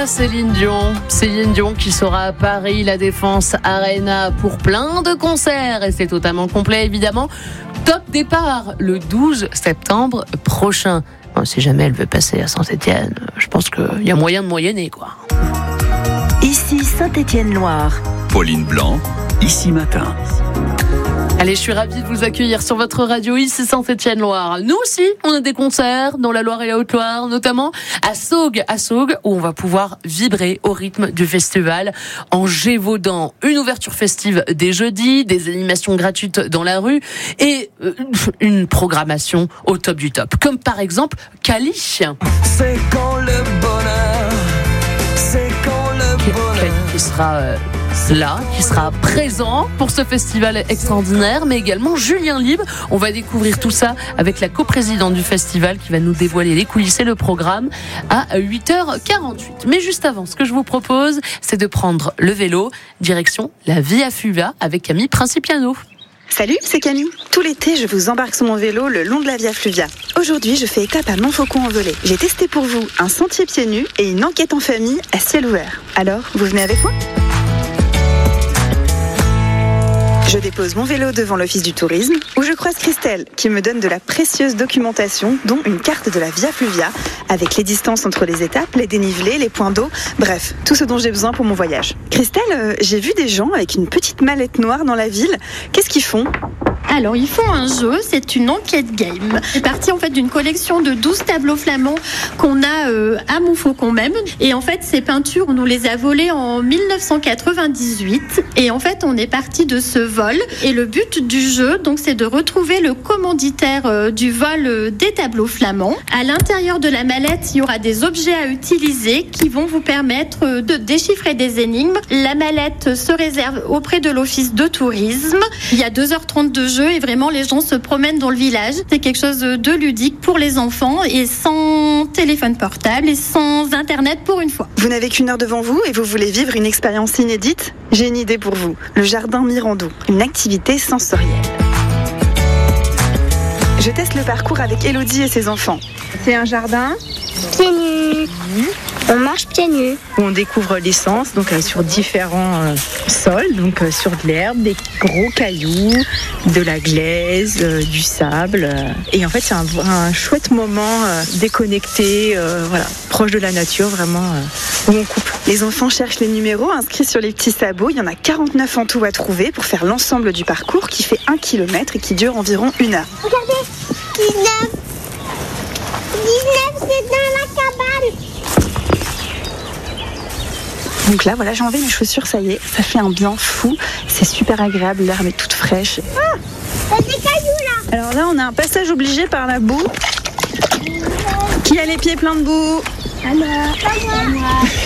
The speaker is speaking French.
de Céline Dion. Céline Dion qui sera à Paris, la Défense Arena pour plein de concerts. Et c'est totalement complet évidemment. Top départ le 12 septembre prochain. Bon, si jamais elle veut passer à Saint-Étienne, je pense qu'il y a moyen de moyenner, quoi. Ici Saint-Étienne-Loire. Pauline Blanc, ici matin. Allez, je suis ravie de vous accueillir sur votre radio ici Saint-Étienne-Loire. Nous aussi, on a des concerts dans la Loire et la Haute-Loire, notamment à Saugues, où on va pouvoir vibrer au rythme du festival en Gévaudan. Une ouverture festive dès jeudi, des animations gratuites dans la rue et une programmation au top du top. Comme par exemple Cali. C'est quand le bonheur, c'est quand le bonheur. Cali qui sera là, qui sera présent pour ce festival extraordinaire, mais également Julien Libre. On va découvrir tout ça avec la coprésidente du festival qui va nous dévoiler les coulisses et le programme à 8h48. Mais juste avant, ce que je vous propose, c'est de prendre le vélo, direction la Via Fluvia avec Camille Principiano. Salut, c'est Camille. Tout l'été, je vous embarque sur mon vélo le long de la Via Fluvia. Aujourd'hui, je fais étape à Montfaucon-en-Velay. J'ai testé pour vous un sentier pieds nus et une enquête en famille à ciel ouvert. Alors, vous venez avec moi ? Je dépose mon vélo devant l'office du tourisme, où je croise Christelle, qui me donne de la précieuse documentation, dont une carte de la Via Fluvia, avec les distances entre les étapes, les dénivelés, les points d'eau, bref, tout ce dont j'ai besoin pour mon voyage. Christelle, j'ai vu des gens avec une petite mallette noire dans la ville. Qu'est-ce qu'ils font ? Alors, ils font un jeu, c'est une enquête game. C'est parti en fait d'une collection de 12 tableaux flamands qu'on a à Montfaucon même. Et en fait, ces peintures, on nous les a volées en 1998. Et en fait, on est parti de ce vol. Et le but du jeu, donc, c'est de retrouver le commanditaire du vol des tableaux flamands. À l'intérieur de la mallette, il y aura des objets à utiliser qui vont vous permettre de déchiffrer des énigmes. La mallette se réserve auprès de l'office de tourisme. Il y a 2h30 de jeu. Et vraiment, les gens se promènent dans le village. C'est quelque chose de ludique pour les enfants et sans téléphone portable et sans Internet pour une fois. Vous n'avez qu'une heure devant vous et vous voulez vivre une expérience inédite ? J'ai une idée pour vous. Le jardin Mirandou, une activité sensorielle. Je teste le parcours avec Elodie et ses enfants. C'est un jardin pieds nus. On marche pieds nus. On découvre l'essence, donc sur différents sols, donc sur de l'herbe, des gros cailloux, de la glaise, du sable. Et en fait, c'est un chouette moment déconnecté, proche de la nature, vraiment, où on coupe. Les enfants cherchent les numéros inscrits sur les petits sabots. Il y en a 49 en tout à trouver pour faire l'ensemble du parcours qui fait 1 km et qui dure environ 1 heure. Regardez, 19, c'est dans la cabane. Donc là, voilà, j'ai enlevé mes chaussures, ça y est, ça fait un bien fou. C'est super agréable, l'herbe est toute fraîche. Ah, il y a des cailloux là. Alors là, on a un passage obligé par la boue. Qui a les pieds pleins de boue ? Moi.